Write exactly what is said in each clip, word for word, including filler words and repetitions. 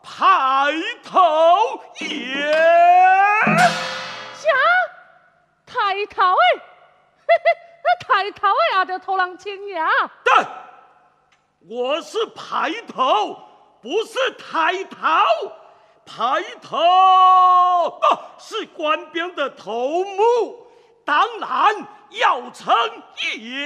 抬头也。 啥？抬头诶？嘿嘿，那抬头诶也着讨人亲呀？ 对，我是排头，不是抬头。排头啊，是官兵的头目，当然要称爷。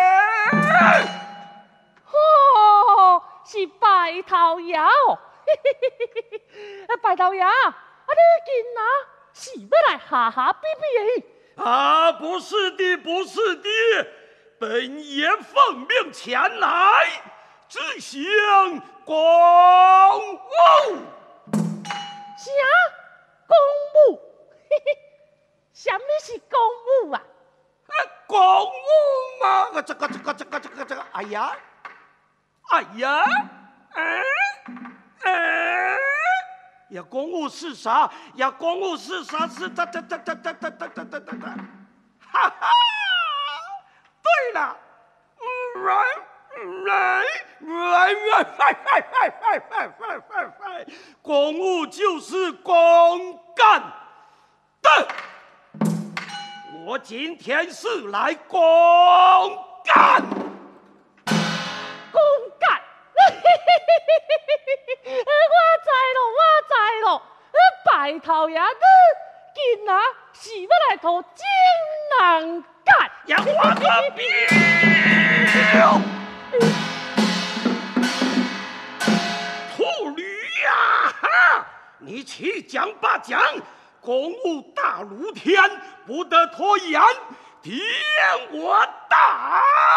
哦，是白头爷哦，嘿嘿嘿嘿嘿，白头爷，啊你今仔是要来下下比比的？ 啊，不是的，不是的，本爷奉命前来，执行公务。 啥？公务？嘿嘿，什么是公务啊？ 啊，公务嘛，这个这个这个这个这个，哎呀，哎呀，哎哎呀，公务是啥？呀，公务是啥？是这这这这这这这这这这，哈哈，对了，来来来来来来来来来，公务就是公干的。我今天是来公干， 公干，嘿嘿嘿嘿嘿，我知咯，我知咯，白头爷你今仔是要来讨金人干？ 呀，我个彪！秃驴呀！哈，你去讲吧讲，公务大如天，不得拖延，听我打！